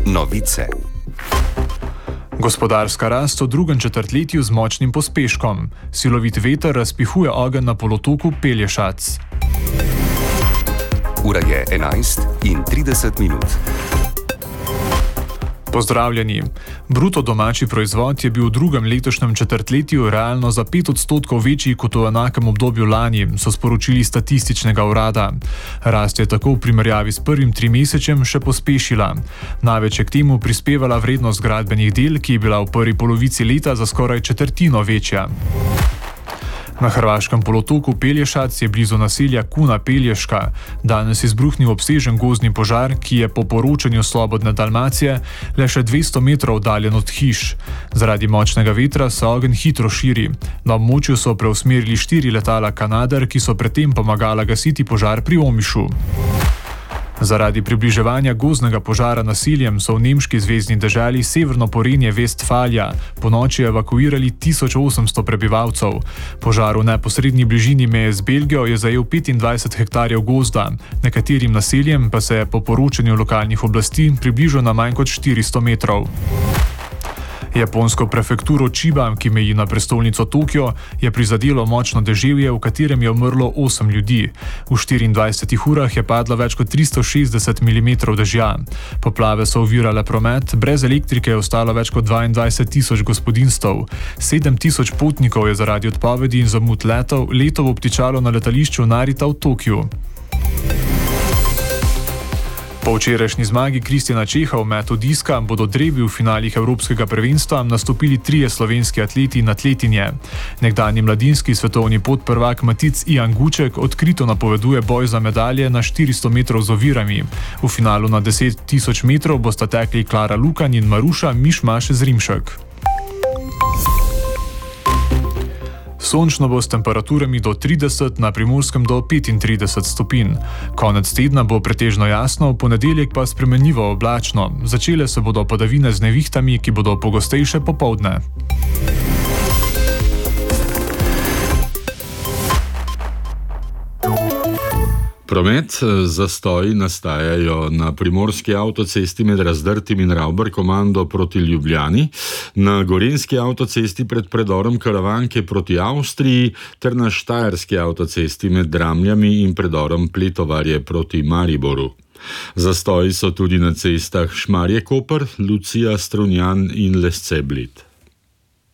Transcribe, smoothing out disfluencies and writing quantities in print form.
Novice. Gospodarska rast v drugem četrtletju z močnim pospeškom. Silovit veter razpihuje ogenj na polotoku Pelješac. Ura je 11:30. Pozdravljeni. Bruto domači proizvod je bil v drugem letošnjem četrtletju realno za 5% večji kot v enakem obdobju lani, so sporočili statističnega urada. Rast je tako v primerjavi s prvim trimesečjem še pospešila. Največ je k temu prispevala vrednost gradbenih del, ki je bila v prvi polovici leta za skoraj četrtino večja. Na hrvaškem polotoku Pelješac je blizu naselja Kuna Pelješka danes izbruhnil obsežen gozdni požar, ki je po poročanju Slobodne Dalmacije le še 200 metrov oddaljen od hiš. Zaradi močnega vetra se ogenj hitro širi. Na območju so preusmerili 4 letala Canadair, ki so predtem pomagala gasiti požar pri Omišu. Zaradi približevanja gozdnega požara naseljem so v nemški zvezni deželi Severno Porejje Vestfalija ponoči evakuirali 1800 prebivalcev. Požar v neposrednji bližini meje z Belgijo je zajel 25 hektarjev gozda, nekaterim naseljem pa se je po poročanju lokalnih oblasti približal na manj kot 400 metrov. Japonsko prefekturo Chiba, ki meji na prestolnico Tokio, je prizadelo močno deževje, v katerem je umrlo 8 ljudi. V 24 urah je padlo več kot 360 mm dežja. Poplave so ovirale promet, brez elektrike je ostalo več kot 22 000 gospodinjstev. 7 000 potnikov je zaradi odpovedi in zamud letov obtičalo na letališču Narita v Tokiu. Po včerajšnji zmagi Kristjana Čeha v metu diska bodo drevi v finalih Evropskega prvenstva nastopili 3 slovenski atleti in atletinje. Nekdanji mladinski svetovni podprvak Matic Ijan Guček odkrito napoveduje boj za medalje na 400 metrov z ovirami. V finalu na 10 000 metrov bosta tekli Klara Lukan in Maruša Mišmaš Zrimšek. Sončno bo s temperaturami do 30, na Primorskem do 35 stopinj. Konec tedna bo pretežno jasno, v ponedeljek pa spremenljivo oblačno. Začele se bodo padavine z nevihtami, ki bodo pogostejše popoldne. Promet, zastoji nastajajo na primorski avtocesti med Razdrtim in Ravbar-Komando proti Ljubljani, na gorenjski avtocesti pred predorom Karavanke proti Avstriji ter na štajerski avtocesti med Dramljami in predorom Pletovarje proti Mariboru. Zastoji so tudi na cestah Šmarje-Koper, Lucija-Strunjan in Lesce-Bled.